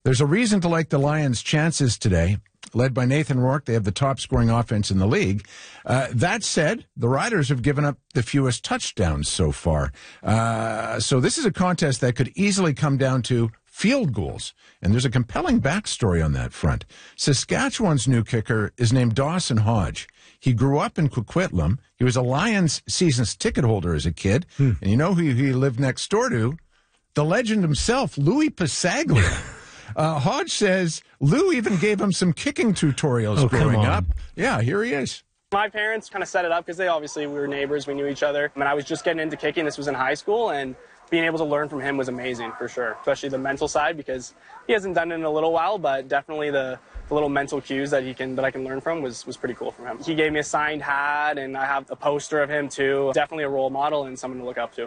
There's a reason to like the Lions' chances today. Led by Nathan Rourke, they have the top scoring offense in the league. That said, the Riders have given up the fewest touchdowns so far. So this is a contest that could easily come down to field goals. And there's a compelling backstory on that front. Saskatchewan's new kicker is named Dawson Hodge. He grew up in Coquitlam. He was a Lions season's ticket holder as a kid. And you know who he lived next door to? The legend himself, Louis Pasaglia. Hodge says Lou even gave him some kicking tutorials growing up. Yeah, here he is. My parents kind of set it up because we were neighbors, we knew each other. And I was just getting into kicking. This was in high school, and being able to learn from him was amazing for sure, especially the mental side, because he hasn't done it in a little while, but definitely the little mental cues that I can learn from was pretty cool from him. He gave me a signed hat, and I have a poster of him too. Definitely a role model and someone to look up to.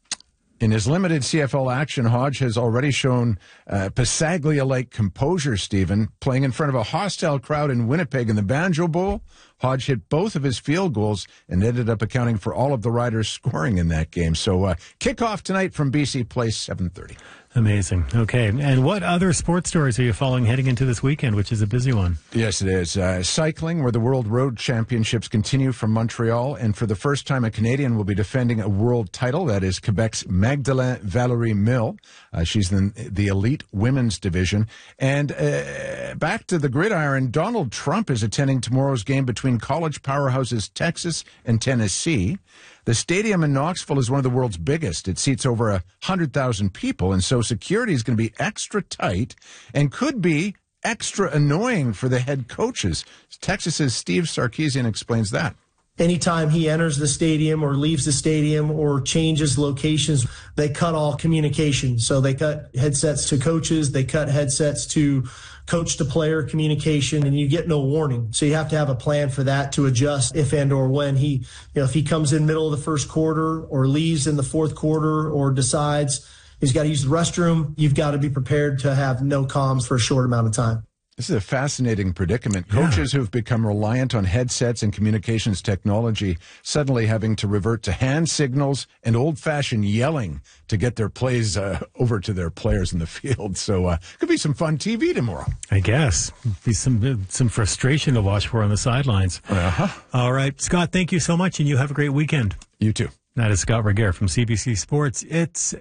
In his limited CFL action, Hodge has already shown Pasaglia-like composure, Stephen, playing in front of a hostile crowd in Winnipeg in the Banjo Bowl. Hodge hit both of his field goals and ended up accounting for all of the Riders' scoring in that game. So kickoff tonight from BC Place, 7:30. Amazing. Okay. And what other sports stories are you following heading into this weekend, which is a busy one? Yes, it is. Cycling, where the World Road Championships continue from Montreal. And for the first time, a Canadian will be defending a world title. That is Quebec's Magdalene Valerie Mill. She's in the elite women's division. And back to the gridiron, Donald Trump is attending tomorrow's game between college powerhouses Texas and Tennessee. The stadium in Knoxville is one of the world's biggest. It seats over 100,000 people, and so security is going to be extra tight and could be extra annoying for the head coaches. Texas's Steve Sarkisian explains that. Anytime he enters the stadium or leaves the stadium or changes locations, they cut all communication. So they cut headsets to coaches, they cut headsets to coach to player communication, and you get no warning. So you have to have a plan for that to adjust if and or when if he comes in middle of the first quarter or leaves in the fourth quarter or decides he's got to use the restroom, you've got to be prepared to have no comms for a short amount of time. This is a fascinating predicament. Coaches who've become reliant on headsets and communications technology suddenly having to revert to hand signals and old-fashioned yelling to get their plays over to their players in the field. So could be some fun TV tomorrow. I guess. Be some frustration to watch for on the sidelines. All right. Scott, thank you so much, and you have a great weekend. You too. That is Scott Regehr from CBC Sports. It's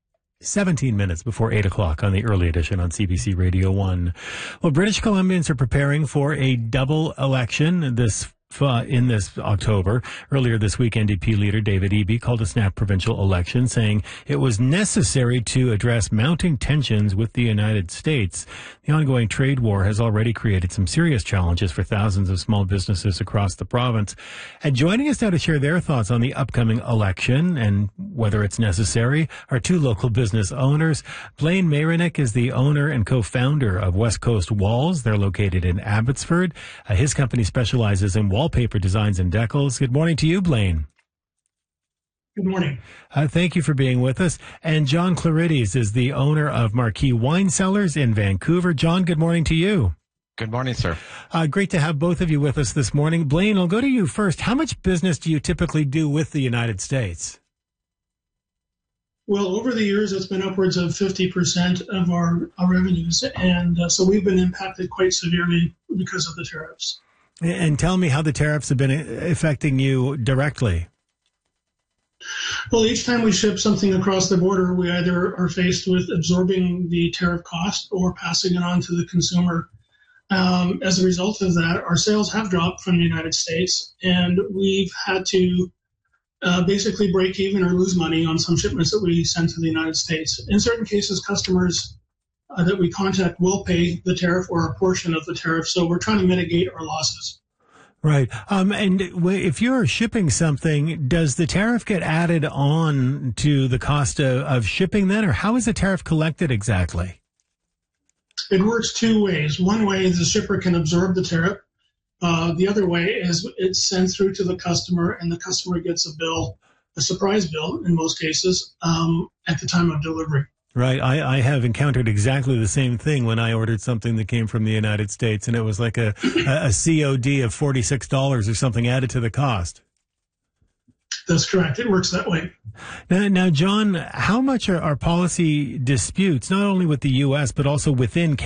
17 minutes before 8 o'clock on the early edition on CBC Radio 1. Well, British Columbians are preparing for a double election in this October. Earlier this week, NDP leader David Eby called a snap provincial election, saying it was necessary to address mounting tensions with the United States. The ongoing trade war has already created some serious challenges for thousands of small businesses across the province. And joining us now to share their thoughts on the upcoming election and whether it's necessary are two local business owners. Blaine Mayernick is the owner and co-founder of West Coast Walls. They're located in Abbotsford. His company specializes in wallpaper designs and decals. Good morning to you, Blaine. Good morning. Thank you for being with us. And John Clarides is the owner of Marquee Wine Cellars in Vancouver. John, good morning to you. Good morning, sir. Great to have both of you with us this morning. Blaine, I'll go to you first. How much business do you typically do with the United States? Well, over the years, it's been upwards of 50% of our revenues. And so we've been impacted quite severely because of the tariffs. And tell me how the tariffs have been affecting you directly. Well, each time we ship something across the border, we either are faced with absorbing the tariff cost or passing it on to the consumer. As a result of that, our sales have dropped from the United States, and we've had to basically break even or lose money on some shipments that we send to the United States. In certain cases, customers that we contact will pay the tariff or a portion of the tariff, so we're trying to mitigate our losses. Right. And if you're shipping something, does the tariff get added on to the cost of shipping then, or how is the tariff collected exactly? It works two ways. One way is the shipper can absorb the tariff. The other way is it's sent through to the customer, and the customer gets a bill, a surprise bill in most cases, at the time of delivery. Right. I have encountered exactly the same thing when I ordered something that came from the United States, and it was like a COD of $46 or something added to the cost. That's correct. It works that way. Now, John, how much are policy disputes, not only with the U.S., but also within